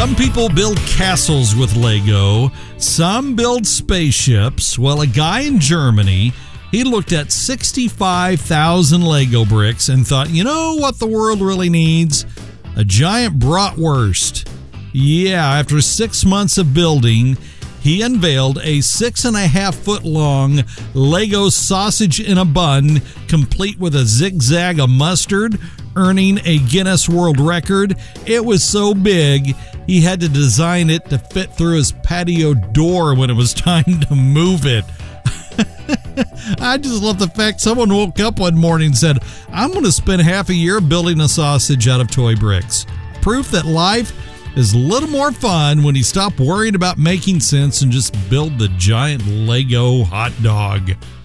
Some people build castles with Lego. Some build spaceships. Well, a guy in Germany, he looked at 65,000 Lego bricks and thought, you know what the world really needs? A giant bratwurst. Yeah, after 6 months of building, he unveiled a 6.5-foot long Lego sausage in a bun, complete with a zigzag of mustard, earning a Guinness World Record. It was so big, he had to design it to fit through his patio door when it was time to move it. I just love the fact someone woke up one morning and said, I'm going to spend half a year building a sausage out of toy bricks. Proof that life is a little more fun when you stop worrying about making sense and just build the giant Lego hot dog.